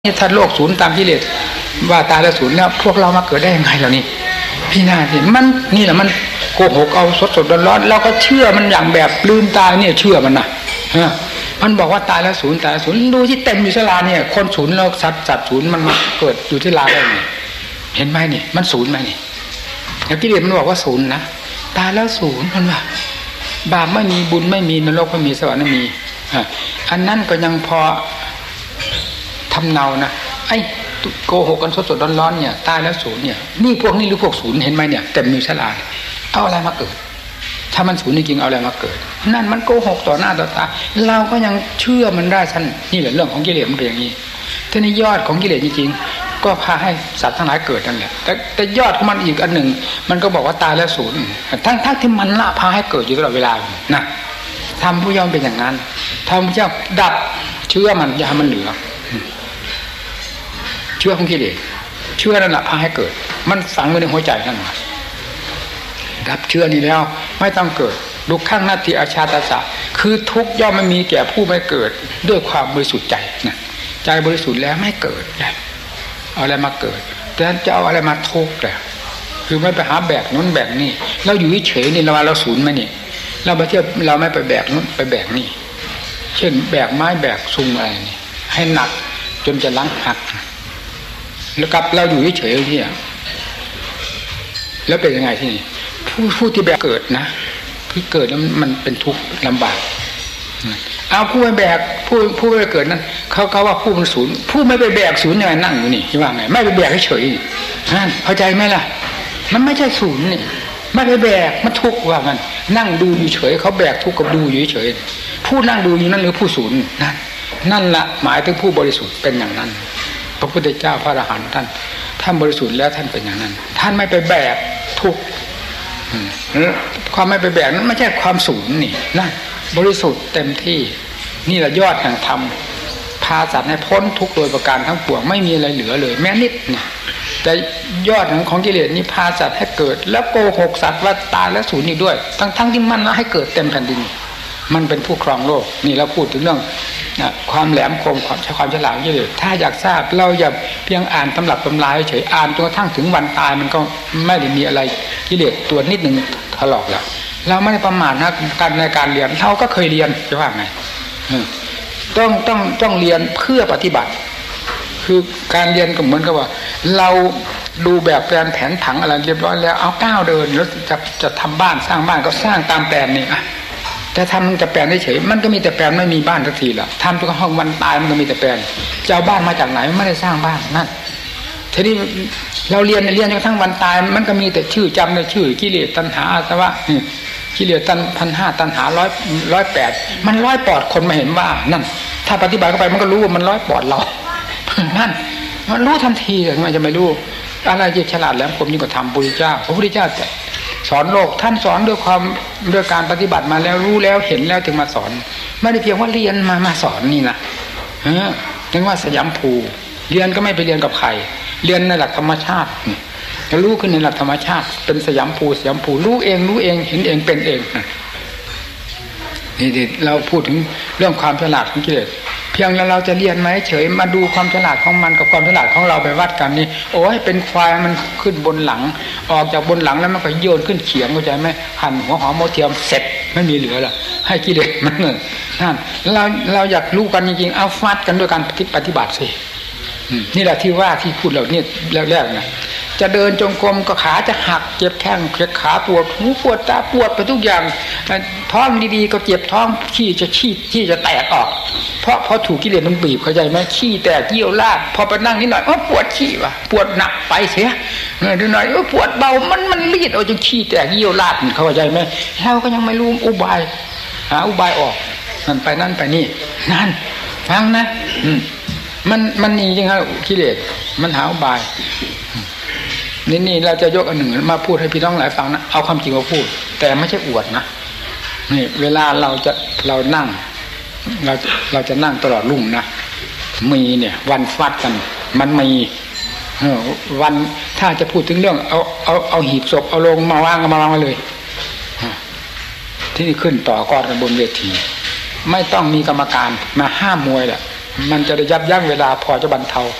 นี่ถ้าโลกศูนย์ตามกิเลสว่าตายแล้วศูนย์แล้วพวกเรามาเกิดได้ยังไงเหล่านี้พี่นาสิมันนี่แหละมันโกหกเอาสดร้อนๆเราก็เชื่อมันอย่างแบบลืมตาเนี่ยเชื่อมันนะมันบอกว่าตายแล้วศูนย์ตายแล้วศูนย์ดูที่เต็มอยู่ศาลาเนี่ยคนศูนย์แล้วสัตว์ศูนย์มันมาเกิดอยู่ที่ลาได้ไงเห็นไหมนี่มันศูนย์ไหมนี่แล้วกิเลสมันบอกว่าศูนย์นะตายแล้วศูนย์มันว่าบาปไม่มีบุญไม่มีนรกไม่มีสวรรค์ไม่มีอันนั้นก็ยังพอทำเนานะไอ้โกหกกันสดๆร้อนๆเนี่ยตายแล้วศูนย์เนี่ยนี่พวกนี้หรือพวกศูนย์เห็นไหมเนี่ยเต็มอยู่ฉลาดเอาอะไรมาเกิดถ้ามันศูนย์จริงๆเอาอะไรมาเกิดนั่นมันโกหกต่อหน้าต่อตาเราก็ยังเชื่อมันได้ท่านนี่แหละเรื่องของกิเลสมันเป็นอย่างนี้ทีนี้ยอดของกิเลสจริงๆก็พาให้สัตว์ทั้งหลายเกิดนั่นแหละแต่ยอดของมันอีกอันหนึ่งมันก็บอกว่าตายแล้วศูนย์ทั้งที่มันละพาให้เกิดอยู่ตลอดเวลานะทำผู้ย่อมเป็นอย่างนั้นทำผู้เจ้าดับเชื่อมันอย่าให้มันเหลือเชื่อของกิเลสเชื่อนั่นแหละพาให้เกิดมันฝังไว้ในหัวใจนั่นดับเชื่อนี้แล้วไม่ต้องเกิดดุขังนาทีอาชาตสะคือทุกย่อมไม่มีแก่ผู้ไม่เกิดด้วยความบริสุทธิ์ใจนะใจบริสุทธิ์แล้วไม่เกิดเอาอะไรมาเกิดแต่จะเอาอะไรมาทุกข์แต่คือไม่ไปหาแบกนู้นแบกนี่เราอยู่เฉยนี่เราศูนย์ไหมนี่เราไปเที่ยวเราไม่ไปแบกนู้นไปแบกนี่เช่นแบกไม้แบกซุงอะไรนี่ให้หนักจนจะล้างหักแล้วกับเราอยู่เฉยๆที่แล้วเป็นยังไงที่นี่ผู้ที่แบกเกิดนะคือเกิดแล้วมันเป็นทุกข์ลำบากเอาผู้ไม่แบกผู้ไม่เกิดนั้นเขาว่าผู้มันศูนย์ผู้ไม่ไปแบกศูนย์ยังไงนั่งอยู่นี่ที่ว่าไงไม่ไปแบกเฉยๆนั่นเข้าใจไหมล่ะมันไม่ใช่ศูนย์นี่ไม่ไปแบกมันทุกข์ว่างั้นนั่งดูอยู่เฉยเขาแบกทุกข์กับดูอยู่เฉยผู้นั่งดูอยู่นั่นหรือผู้ศูนย์นั่นละหมายถึงผู้บริสุทธิ์เป็นอย่างนั้นพระพุทธเจ้าพระอรหันต์ท่านบริสุทธิ์แล้วท่านเป็นอย่างนั้นท่านไม่ไปแบกทุกข์ความไม่ไปแบกนั้นไม่ใช่ความสูญนี่นะบริสุทธิ์เต็มที่นี่แหละยอดแห่งธรรมพาสัตว์ให้พ้นทุกข์โดยประการทั้งปวงไม่มีอะไรเหลือเลยแม้นิดเนี่ยแต่ยอดของกิเลสนี่พาสัตว์ให้เกิดแล้วโกหกสัตว์ว่าตายแล้วสูญอีกด้วยทั้งที่มันให้เกิดเต็มแผ่นดินมันเป็นผู้ครองโลกนี่เราพูดถึงเรื่องความแหลมคมความฉลาดกิเลสถ้าอยากทราบเราอย่าเพียงอ่านตำรับตำราเฉยอ่านจนกระทั่งถึงวันตายมันก็ไม่ได้มีอะไรกิเลสตัวนิดหนึ่งถลอกแล้วเราไม่ได้ประมาทนะการในการเรียนเราก็เคยเรียนจะว่าไงต้องเรียนเพื่อปฏิบัติคือการเรียนก็เหมือนกับว่าเราดูแบบแผนผังอะไรเรียบร้อยแล้วเอาก้าวเดินแล้วจะทำบ้านสร้างบ้านก็สร้างตามแผนนี่แต่ทำจะแปลนได้เฉยมันก็มีแต่แปลนไม่มีบ้านสักทีละทำจนกระทั่งวันตายมันก็มีแต่แปลนจะเอาบ้านมาจากไหนไม่ได้สร้างบ้านนั่นทีนี้เราเรียนจนกระทั่งวันตายมันก็มีแต่ชื่อจำในชื่อกิเลสตัณหาอาสวะกิเลส1,500ตัณหา108มัน100ปอดคนมาเห็นว่านั่นถ้าปฏิบัติเข้าไปมันก็รู้ว่ามัน100ปอดเรานั่นมันรู้ทันทีแต่ทำไมจะไม่รู้อะไรจะฉลาดแหลมคมยิ่งกว่าธรรมพระพุทธเจ้าสอนโลกท่านสอนด้วยการปฏิบัติมาแล้วรู้แล้วเห็นแล้วถึงมาสอนไม่ได้เพียงว่าเรียนมาสอนนี่นะถึงว่าสยามภูเรียนก็ไม่ไปเรียนกับใครเรียนในหลักธรรมชาติจะรู้ขึ้นในหลักธรรมชาติเป็นสยามภูรู้เองเห็นเองเป็นเองนี่เราพูดถึงเรื่องความฉลาดของกิเลสเพียงเราจะเรียนไหมเฉยมาดูความฉลาดของมันกับความฉลาดของเราไปวัดกันนี่โอ้ยเป็นควายมันขึ้นบนหลังออกจากบนหลังแล้วมันก็โยนขึ้นเขียงเข้าใจไหมหั่นหัวหอมโมเทียมเสร็จไม่มีเหลือละให้กิเลสมันนั่นเราอยากรู้กันจริงๆเอาฟัดกันด้วยการปฏิบัติสินี่แหละที่ว่าที่พูดเราเนี่ยแรกๆนะจะเดินจงกรมก็ขาจะหักเจ็บแข้งเจ็บขาปวดหูปวดตาปวดไปทุกอย่างท้องดีๆก็เจ็บท้องขี้จะแตกออกเพราะถูกกิเลสมันบีบเข้าใจไหมขี้แตกเยี่ยวราดพอไปนั่งนิดหน่อยปวดขี้ว่ะปวดหนักไปเสียนิดหน่อยปวดเบามันรีดเอาจนขี้แตกเยี่ยวราดเข้าใจไหมเราก็ยังไม่รู้อุบายหาอุบายออกนั่นไปนั่นไปนี่นั่นฟังนะมันจริงๆครับกิเลสมันหาอุบายนี่เราจะยกอันหนึ่งมาพูดให้พี่น้องหลายฟังนะเอาความจริงมาพูดแต่ไม่ใช่อวดนะนี่เวลาเรานั่งเราจะนั่งตลอดรุ่งนะมีเนี่ยวันฟัดกันมันมีวันถ้าจะพูดถึงเรื่องเอาหีบศพเอาลงมาวางมาเลยที่นี่ขึ้นต่อกอดกันบนเวทีไม่ต้องมีกรรมการมาห้ามมวยแหละมันจะได้ยับยั้งเวลาพอจะบรรเทา